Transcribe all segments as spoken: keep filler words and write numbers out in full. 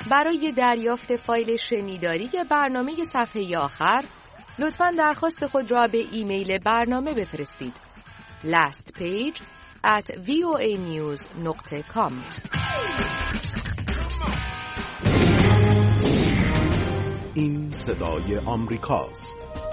برای دریافت فایل شنیداری برنامه صفحه آخر لطفاً درخواست خود را به ایمیل برنامه بفرستید. last page at voa news dot com. این صدای آمریکاست.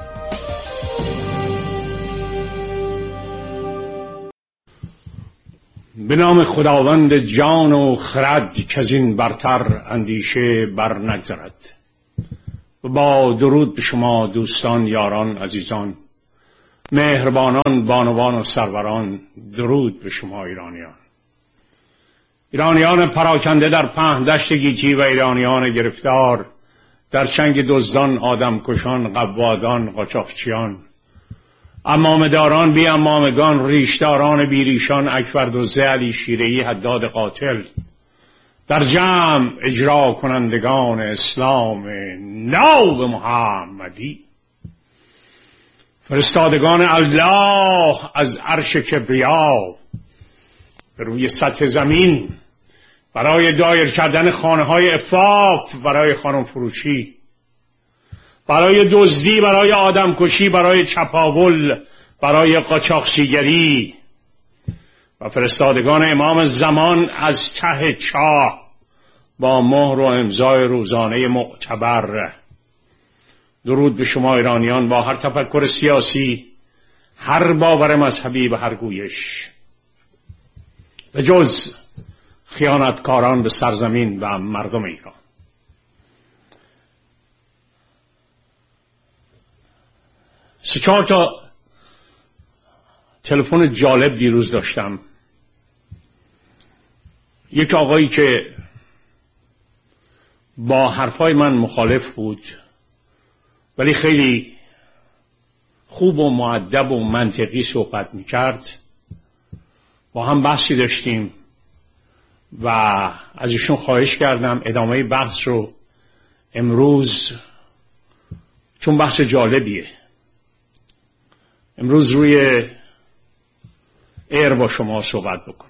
به نام خداوند جان و خرد که از این برتر اندیشه بر نگذرد. و با درود به شما دوستان، یاران، عزیزان، مهربانان، بانوان و سروران، درود به شما ایرانیان. ایرانیان پراکنده در پهن دشت گیتی و ایرانیان گرفتار در چنگ دزدان، آدمکشان، قوادان، قاچاقچیان، عمامه‌داران، بی عمامگان، ریشداران بی ریشان، اکبردوزه، علی شیره‌ای، حداد قاتل، در جمع اجرا کنندگان اسلام نو محمدی، فرستادگان الله از عرش کبریا به روی سطح زمین برای دایر کردن خانه‌های عفاف، برای خانم فروشی، برای دزدی، برای آدمکشی، برای چپاول، برای قاچاقچیگری، و فرستادگان امام زمان از ته چاه با مهر و امضای روزانه معتبر. درود به شما ایرانیان با هر تفکر سیاسی، هر باور مذهبی و هر گویش، به جز خیانتکاران به سرزمین و مردم ایران. سه چهار تا تلفن جالب دیروز داشتم. یک آقایی که با حرفای من مخالف بود ولی خیلی خوب و مؤدب و منطقی صحبت میکرد، با هم بحثی داشتیم و از ایشون خواهش کردم ادامه بحث رو امروز، چون بحث جالبیه، امروز روی ایر با شما صحبت بکنم.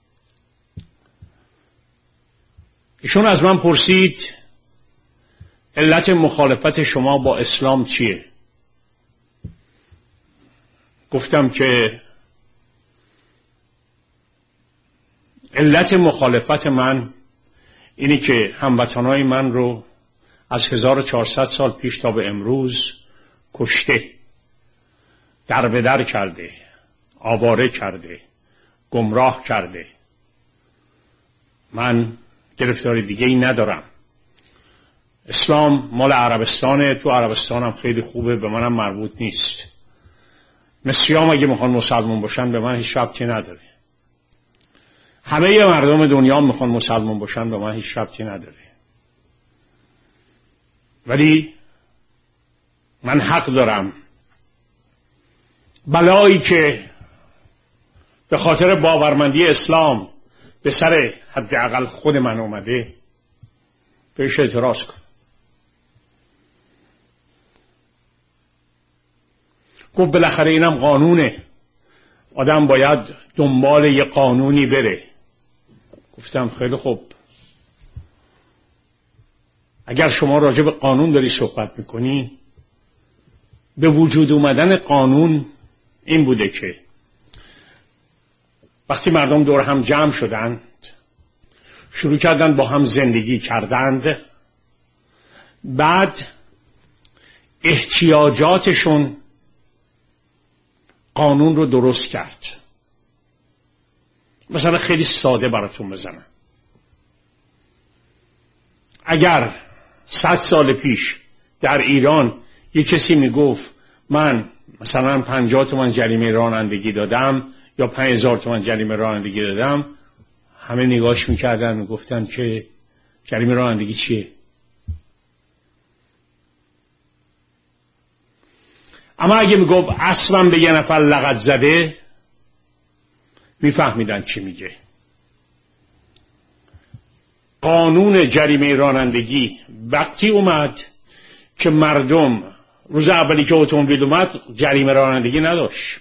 ایشون از من پرسید علت مخالفت شما با اسلام چیه؟ گفتم که علت مخالفت من اینی که هموطنای من رو از هزار و چهارصد سال پیش تا به امروز کشته، در به در کرده، آواره کرده، گمراه کرده. من گرفتاری دیگه ای ندارم. اسلام مال عربستانه، تو عربستانم خیلی خوبه، به منم مربوط نیست. مصریام اگه میخوان مسلمان باشن به من هیچ ربطی نداره. همه مردم دنیا میخوان مسلمان باشن به من هیچ ربطی نداره. ولی من حق دارم بلایی که به خاطر باورمندی اسلام به سر حداقل خود من اومده بهش اعتراض کنم. گفت بالاخره اینم قانونه، آدم باید دنبال یه قانونی بره. گفتم خیلی خوب، اگر شما راجع به قانون داری صحبت میکنی، به وجود اومدن قانون این بوده که وقتی مردم دور هم جمع شدند، شروع کردن با هم زندگی کردند، بعد احتیاجاتشون قانون رو درست کرد. مثلا خیلی ساده براتون بزنم، اگر صد سال پیش در ایران یک کسی میگفت من مثلا پنجاه تومن جریمه رانندگی دادم یا پنج هزار تومن جریمه رانندگی دادم، همه نگاش میکردن، میگفتن که جریمه رانندگی چیه؟ اما اگه میگفت اسبم به یه نفر لغت زده، میفهمیدن چی میگه. قانون جریمه رانندگی وقتی اومد که مردم روز اولی که اتومبیل اومد جریمه رانندگی نداشت،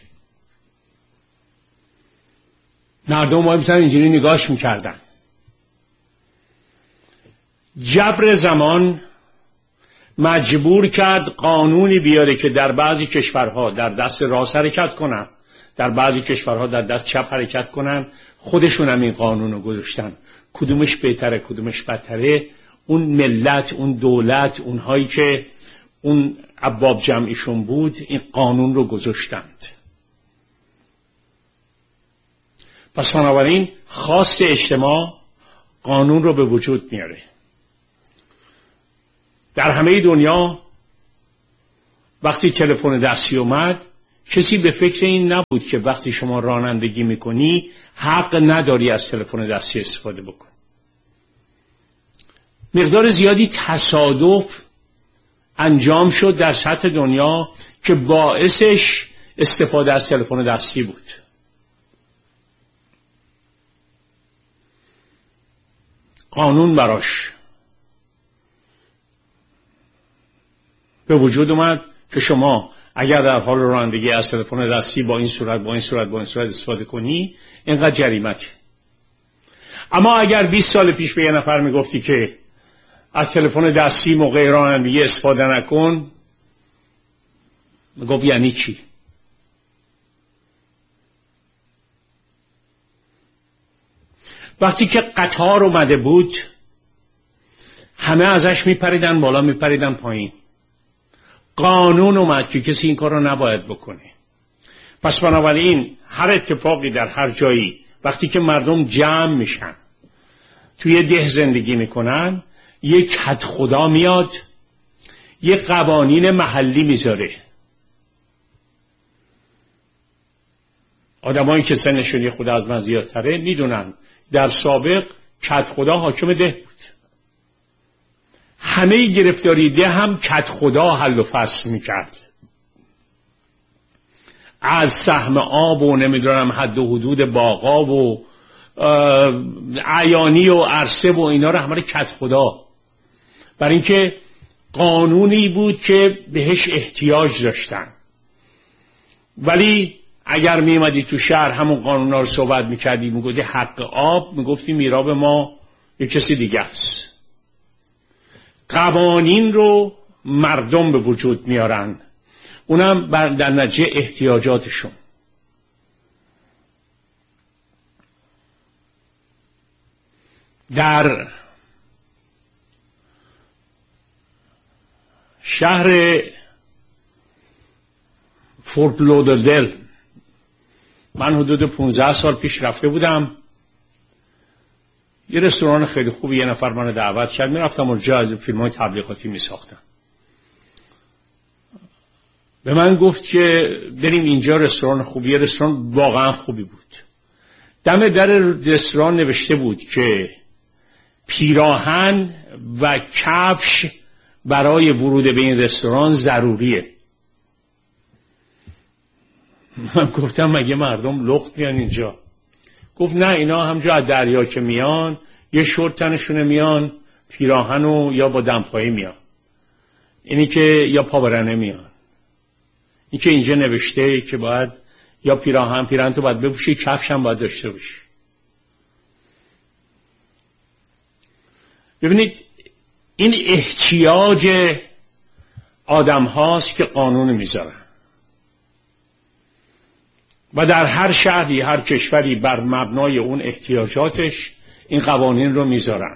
مردم ما مثلا اینجوری نگاش میکردن. جبر زمان مجبور کرد قانونی بیاره که در بعضی کشورها در دست راست حرکت کنن، در بعضی کشورها در دست چپ حرکت کنن. خودشون هم این قانون رو گذاشتن. کدومش بهتره کدومش بدتره، اون ملت، اون دولت، اونهایی که اون ارباب جمعیشون بود این قانون رو گذاشتند. پس بنابراین خواست اجتماع قانون رو به وجود میاره. در همه دنیا وقتی تلفن دستی اومد کسی به فکر این نبود که وقتی شما رانندگی میکنی حق نداری از تلفن دستی استفاده بکنی. مقدار زیادی تصادف انجام شد در سطح دنیا که باعثش استفاده از تلفن دستی بود. قانون براش به وجود اومد که شما اگر در حال رانندگی از تلفن دستی با این صورت با این صورت با این صورت استفاده کنی اینقدر جریمته. اما اگر بیست سال پیش به یه نفر میگفتی که از تلفن دستی موقع رانندگی استفاده نکن، میگفت یعنی چی؟ وقتی که قطار اومده بود همه ازش میپریدن بالا میپریدن پایین. قانون اومد که کسی این کار رو نباید بکنه. پس بنابراین هر اتفاقی در هر جایی وقتی که مردم جمع میشن توی ده زندگی میکنن یک حد خدا میاد یک قوانین محلی میذاره. آدمایی که سنشون یه خود از من زیادتره میدونن در سابق کد خدا حاکم ده بود. همه گرفتاری ده هم کد خدا حل و فصل میکرد. از سهم آب و نمیدونم حد و حدود باغا و عیانی و عرصه و اینا رو همه کد خدا. برای اینکه قانونی بود که بهش احتیاج داشتن. ولی اگر میمدی تو شهر همون قانونا رو صحبت میکردی میگفتی حق آب، میگفتی میراب ما یه کسی دیگه است. قوانین رو مردم به وجود میارن، اونم در نتیجه احتیاجاتشون. در شهر فورت لودردل من حدود پونزده سال پیش رفته بودم. یه رستوران خیلی خوبی یه نفر منو دعوت کرد، میرفتم اونجا از فیلم‌های تبلیغاتی میساختم. به من گفت که بریم اینجا رستوران خوبیه. رستوران واقعا خوبی بود. دم در رستوران نوشته بود که پیراهن و کفش برای ورود به این رستوران ضروریه. من گفتم مگه مردم لخت میان اینجا؟ گفت نه، اینا همجا از دریا که میان یه شورت تنشونه میان، پیراهنو یا با دمپایی میان، اینی که یا پابرنه میان. این که اینجا نوشته که باید یا پیراهن پیراهن تو باید بپوشی، کفش هم باید داشته باشی. ببینید این احتیاج آدم هاست که قانون میذارن و در هر شهری هر کشوری بر مبنای اون احتیاجاتش این قوانین رو میذارن.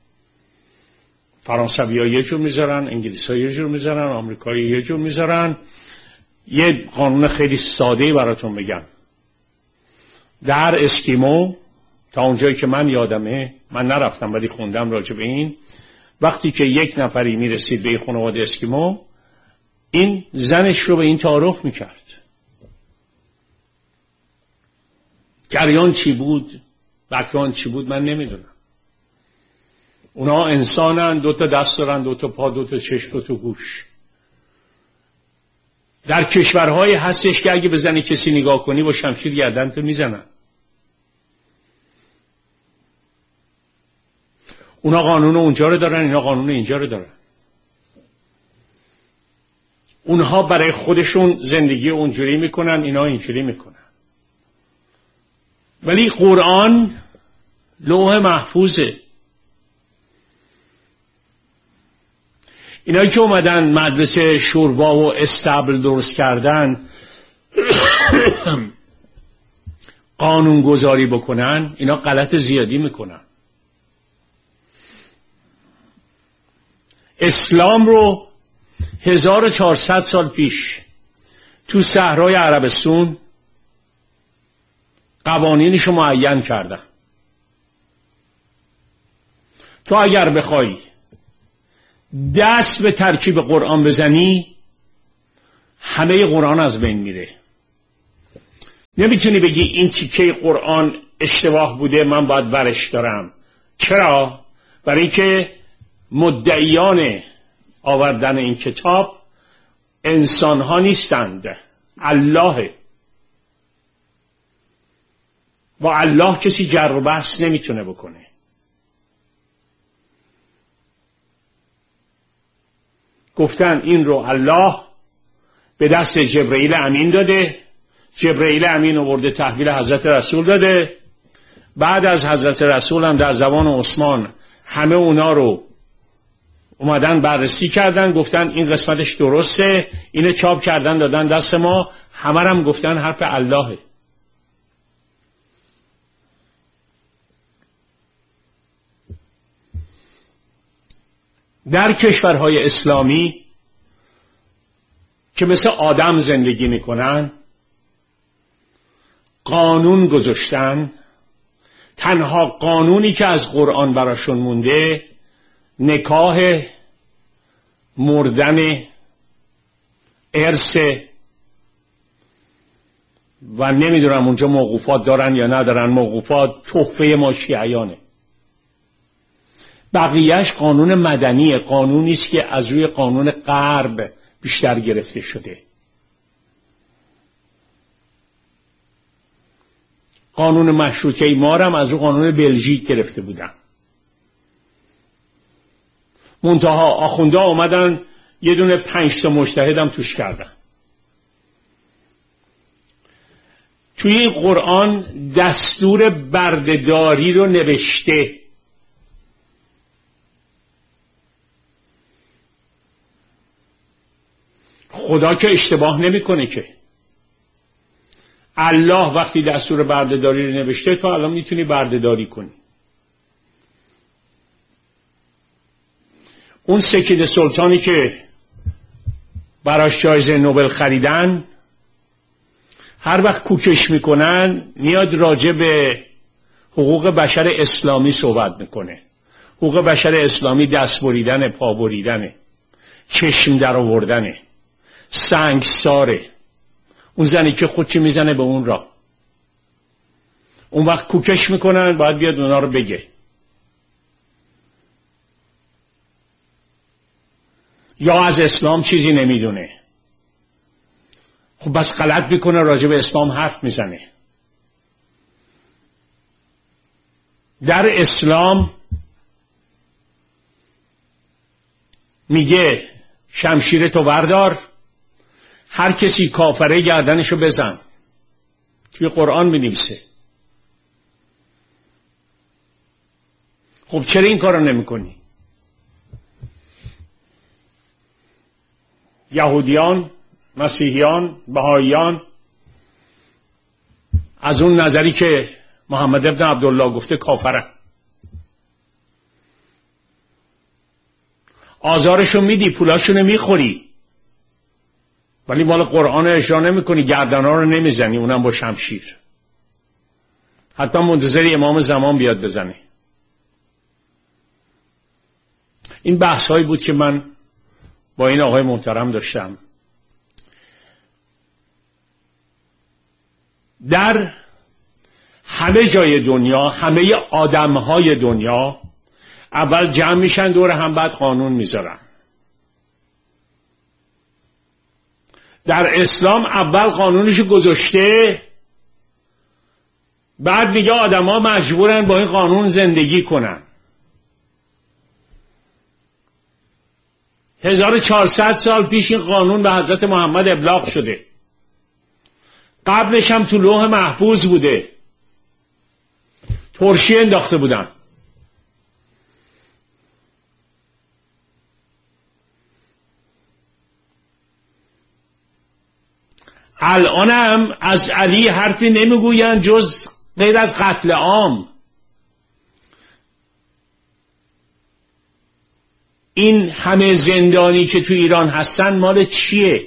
فرانسوی ها یه جور میذارن، انگلیس ها یه جور میذارن، آمریکایی یه جور میذارن. یه قانون خیلی ساده براتون بگم. در اسکیمو تا اونجایی که من یادمه، من نرفتم ولی خوندم راجع به این، وقتی که یک نفری میرسید به این خانواده اسکیمو، این زنش رو به این تعارف میکرد. جریان چی بود، بکران چی بود من نمیدونم. اونا انسانن، دو تا دست دارن، دو تا پا، دو تا چشم، دو تا گوش. در کشورهای هستش که اگه بزنی کسی نگاه کنی با شمشیر گردنت میزنن. اونا قانون اونجا رو دارن، اینا قانون اینجا رو دارن. اونها برای خودشون زندگی اونجوری میکنن، اینا اینجوری میکنن. ولی قرآن لوح محفوظه. اینایی که اومدن مدرسه شوربا و استبل درست کردن قانون گذاری بکنن، اینا غلط زیادی میکنن. اسلام رو هزار و چهارصد سال پیش تو صحرای عربستان قوانینش رو معین کردن. تو اگر بخوای دست به ترکیب قرآن بزنی همه قرآن از بین میره. نمیتونی بگی این تیکه قرآن اشتباه بوده من باید برش دارم. چرا؟ برای اینکه مدعیان آوردن این کتاب انسان ها نیستند، الله. با الله کسی جر و بحث نمیتونه بکنه. گفتن این رو الله به دست جبرئیل امین داده، جبرئیل امین آورده تحویل حضرت رسول داده، بعد از حضرت رسول هم در زمان عثمان همه اونا رو اومدن بررسی کردن، گفتن این قسمتش درسته، اینو چاپ کردن دادن دست ما، همه هم گفتن حرف اللهه. در کشورهای اسلامی که مثل آدم زندگی میکنن قانون گذاشتن، تنها قانونی که از قرآن براشون مونده نکاح، مردن، ارث و نمیدونم اونجا موقوفات دارن یا ندارن. موقوفات تحفه ما شیعیانه. بقیهش قانون مدنیه، قانونی است که از روی قانون غرب بیشتر گرفته شده. قانون مشروطه ما هم از روی قانون بلژیک گرفته بودن. منتها آخونده اومدن یه دونه پنج تا مجتهد هم توش کردن. توی این قرآن دستور بردهداری رو نوشته. خدا که اشتباه نمیکنه که. الله وقتی دستور بردهداری رو نوشته تو الان میتونی بردهداری کنی. اون سکید سلطانی که براش جایزه نوبل خریدن هر وقت کوکش میکنن میاد راجع به حقوق بشر اسلامی صحبت میکنه. حقوق بشر اسلامی دست بریدن، پا بریدن، چشم در آوردن، سنگساره. اون زنی که خودشی میزنه به اون راه، اون وقت کوکش میکنن باید بیاد اونا رو بگه. یا از اسلام چیزی نمیدونه، خب بس غلط میکنه راجع به اسلام حرف میزنه. در اسلام میگه شمشیر تو بردار، هر کسی کافره گردنشو بزن. توی قرآن می‌نویسه. خب چرا این کارو نمی‌کنی؟ یهودیان، مسیحیان، بهائیان از اون نظری که محمد ابن عبدالله گفته کافرن. آزارشو میدی، پولاشونو میخوری، ولی مال قرآن اجرا نمی کنی، گردنها رو نمیزنی، اونم با شمشیر. حتی منتظر امام زمان بیاد بزنه. این بحث هایی بود که من با این آقای محترم داشتم. در همه جای دنیا همه آدم های دنیا اول جمع میشن دور هم، بعد قانون میذارن. در اسلام اول قانونشو گذاشته، بعد میگه آدم ها مجبورن با این قانون زندگی کنن. هزار و چهارصد سال پیش این قانون به حضرت محمد ابلاغ شده. قبلش هم تو لوح محفوظ بوده، ترشی انداخته بودن. الانم از علی حرفی نمیگوین جز غیر از قتل عام. این همه زندانی که تو ایران هستن مال چیه؟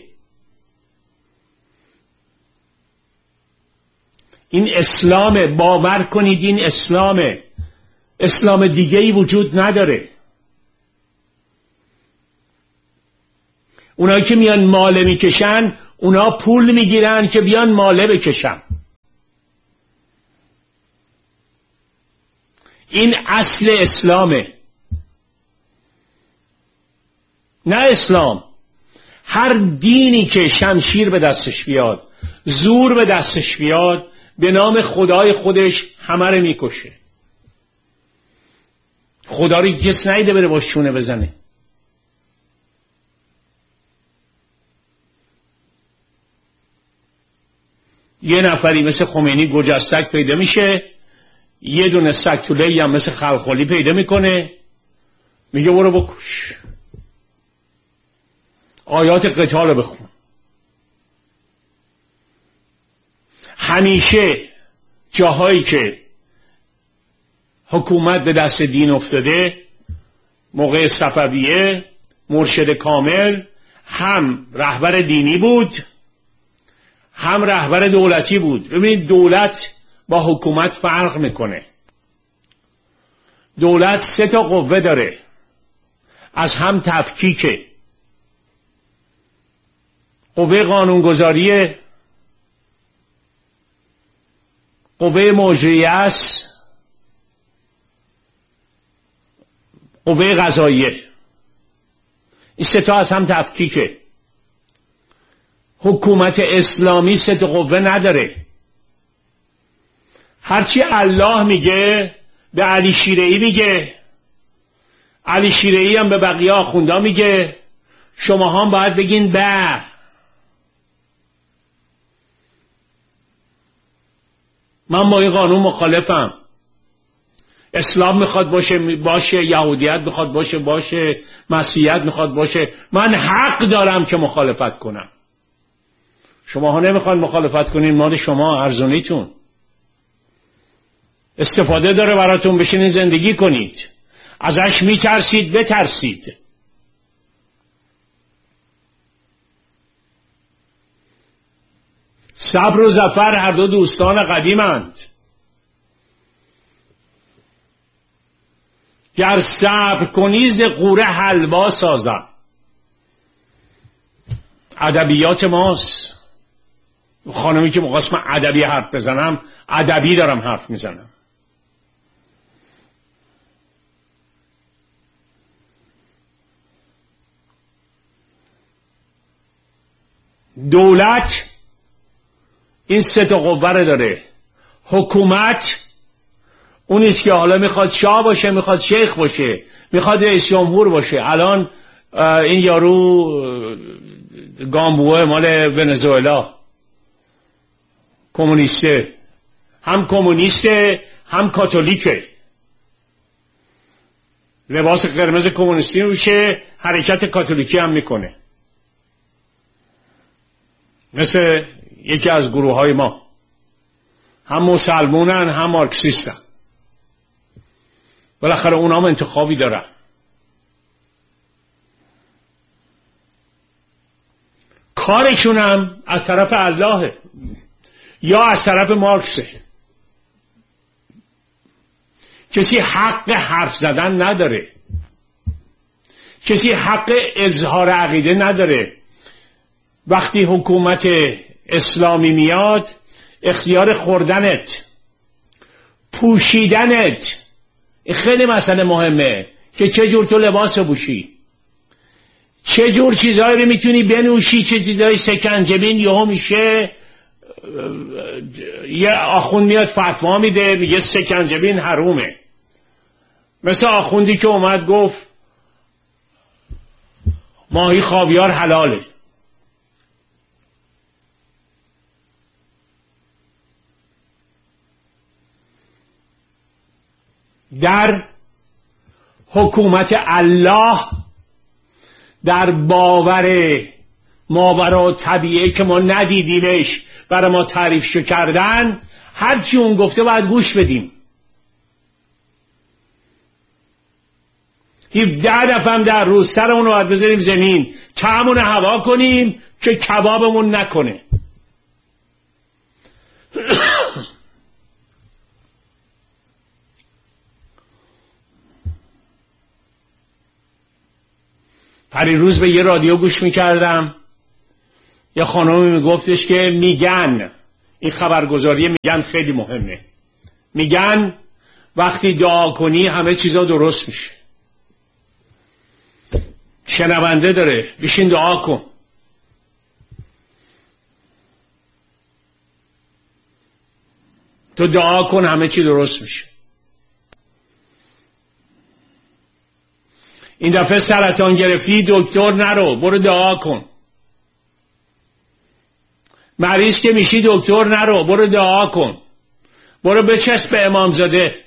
این اسلامه، باور کنید این اسلامه، اسلام دیگه ای وجود نداره. اونایی که میان ماله میکشن اونا پول میگیرن که بیان ماله بکشن. این اصل اسلامه، نه اسلام. هر دینی که شمشیر به دستش بیاد، زور به دستش بیاد، به نام خدای خودش همه رو میکشه. خدا رو کس نیده بره با شونه بزنه. یه نفری مثل خمینی گرجستک پیدا میشه، یه دونه سکتولی هم مثل خلخالی پیدا میکنه، میگه برو بکش، آیات قتال رو بخون. همیشه جاهایی که حکومت به دست دین افتاده، موقع صفویه مرشد کامل هم رهبر دینی بود هم رهبر دولتی بود. ببینید دولت با حکومت فرق میکنه. دولت سه تا قوه داره، از هم تفکیکه. قوه قانونگذاری، قوه مجریه است، قوه قضاییه. این سه تا از هم تفکیکه. حکومت اسلامی سه تا قوه نداره. هرچی الله میگه به علی شیره‌ای میگه، علی شیره‌ای هم به بقیه آخوندا میگه، شما هم باید بگین به. من با این قانون مخالفم. اسلام میخواد باشه باشه، یهودیت میخواد باشه باشه، مسیحیت میخواد باشه، من حق دارم که مخالفت کنم. شما ها نمیخواد مخالفت کنین، مال شما، ارزونیتون، استفاده داره براتون، بشینین زندگی کنید. ازش میترسید، بترسید. صبر و ظفر هر دو دوستان قدیمند. گر صبر کنی ز غوره حلوا سازم. ادبیات ماست. خانمی که مخواست من ادبی حرف بزنم، ادبی دارم حرف میزنم. دولت این سه تا قوه رو داره. حکومت اونیست که حالا میخواد شاه باشه، میخواد شیخ باشه، میخواد رئیس جمهور باشه. الان این یارو گامبوه مال ونزوئلا کمونیسته، هم کمونیسته هم کاتولیکه، لباس قرمز کمونیستی میشه، حرکت کاتولیکی هم میکنه، مثل یکی از گروه های ما. هم مسلمونن هم مارکسیستن. بالاخره اونا هم انتخابی دارن. کارشون هم از طرف اللهه یا از طرف مارکسه. کسی حق حرف زدن نداره، کسی حق اظهار عقیده نداره. وقتی حکومت اسلامی میاد، اختیار خوردنت، پوشیدنت، خیلی مسئله مهمه که چه جور تو لباس بپوشی، چه جور چیزایی رو میتونی بنوشی، چه چیزایی سکنجبین. یهو میشه یه آخوند میاد فتوا میده، میگه سکنجبین حرومه. مثل آخوندی که اومد گفت ماهی خاویار حلاله. در حکومت الله، در باور ماورا طبیعه که ما ندیدیمش برای ما تعریفشو کردن، هرچی اون گفته باید گوش بدیم. هفده دفعه در روز سرمون رو باید بذاریم زمین، طعمون هوا کنیم که کبابمون نکنه. پریروز به یه رادیو گوش میکردم، یه خانومی میگفتش که میگن، این خبرگزاری میگن خیلی مهمه، میگن وقتی دعا کنی همه چیزا درست میشه. شنونده داره، بشین دعا کن. تو دعا کن همه چی درست میشه. این دفعه سرطان گرفتی دکتر نرو، برو دعا کن. مریض که میشی دکتر نرو، برو دعا کن. برو بچسب به امامزاده،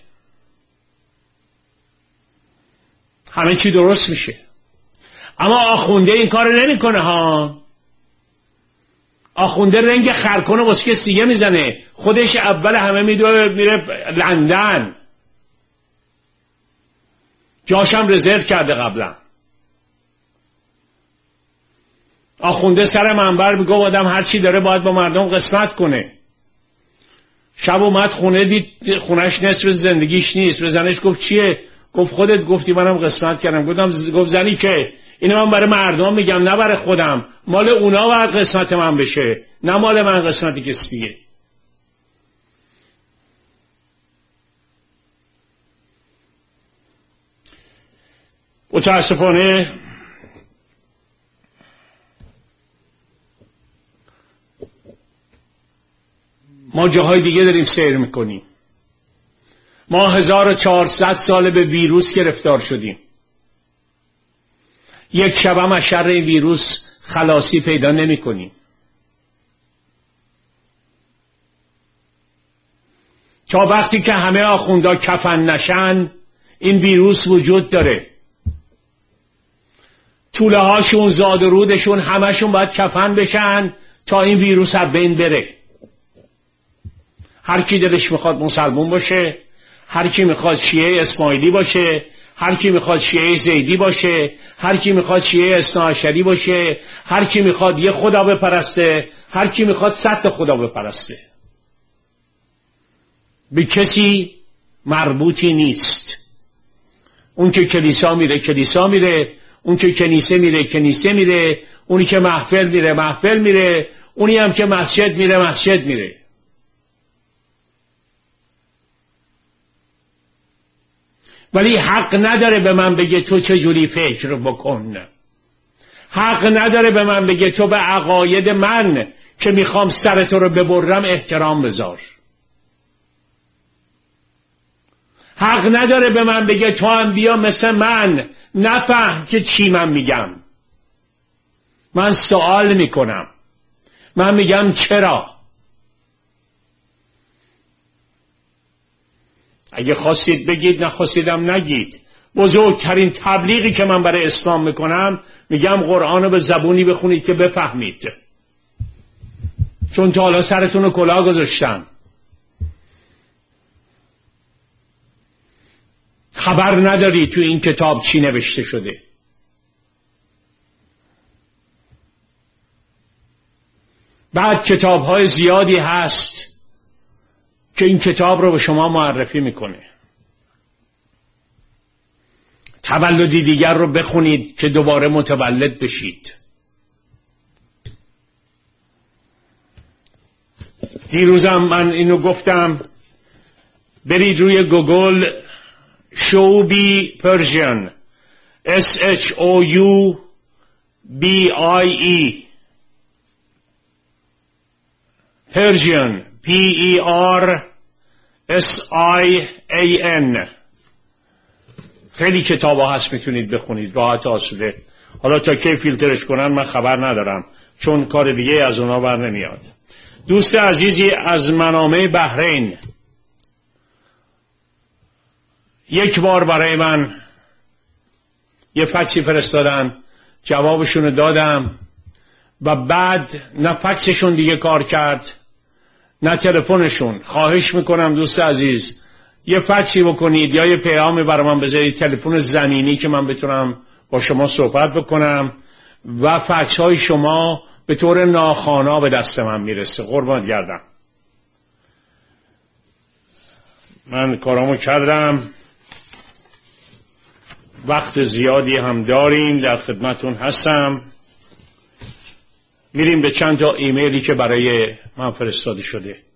همه چی درست میشه. اما آخونده این کار نمیکنه ها. آخونده رنگ خرکنه واسه که سیگه میزنه، خودش اول همه میدوه میره لندن، جاشم رزرو کرده قبلا. آخونده سر منبر میگه آدم هر چی داره باید با مردم قسمت کنه. شب اومد خونه، دید خونش نصف زندگیش نیست. به زنش گفت چیه؟ گفت خودت گفتی منم قسمت کردم. گفتم گفت زنی که اینو من برای مردم میگم نه برای خودم، مال اونا باید قسمت من بشه، نه مال من قسمتی کسی دیگه. متاسفانه ما جاهای دیگه داریم سیر میکنیم. ما هزار و چهارصد سال به ویروس گرفتار شدیم. یک شب هم از شر این ویروس خلاصی پیدا نمی کنیم. تا وقتی که همه آخوندا کفن نشن این ویروس وجود داره. توله هاشون، زاد و رودشون همشون باید کفن بشن تا این ویروس از بین بره. هر کی دلش میخواد مسلمون باشه، هر کی میخواد شیعه اسماعیلی باشه، هر کی میخواد شیعه زیدی باشه، هر کی میخواد شیعه اثناعشری باشه، هر کی میخواد یه خدا بپرسته، هر کی میخواد صد تا خدا بپرسته. به کسی مربوطی نیست. اون که کلیسا میره کلیسا میره، اون که کنیسه میره کنیسه میره، اونی که محفل میره محفل میره، اونی هم که مسجد میره مسجد میره. ولی حق نداره به من بگه تو چجوری فکر بکن. حق نداره به من بگه تو به عقاید من که میخوام سر تو رو ببرم احترام بذار. حق نداره به من بگه تو هم بیا مثل من نفهم که چی من میگم. من سوال میکنم، من میگم چرا؟ اگه خواستید بگید، نخواستیدم نگید. بزرگترین تبلیغی که من برای اسلام میکنم میگم قرآن رو به زبونی بخونید که بفهمید، چون تا حالا سرتون رو کلاه گذاشتم. خبر نداری تو این کتاب چی نوشته شده. بعد کتاب‌های زیادی هست که این کتاب رو به شما معرفی میکنه. تولدی دیگر رو بخونید که دوباره متولد بشید. دیروزم من اینو گفتم، برید روی گوگل شوبی پرژن اس اچ او یو بی آی ای پرژن پی ای آر اس آی ای ان. خیلی کتاب ها هست میتونید بخونید راحت آسوده. حالا تا کی فیلترش کنن من خبر ندارم، چون کار دیگه از اونا بر نمیاد. دوست عزیزی از منامه بحرین یک بار برای من یه فکسی فرستادن، جوابشون دادم و بعد نه فکسشون دیگه کار کرد نه تلفنشون. خواهش میکنم دوست عزیز یه فکسی بکنید یا یه پیامی برای من بذارید، تلفن زمینی که من بتونم با شما صحبت بکنم و فکس های شما به طور ناخوانا به دست من میرسه. قربان گردم. من کارامو کردم، وقت زیادی هم داریم، در خدمتون هستم. میریم به چند تا ایمیلی که برای من فرستاده شده.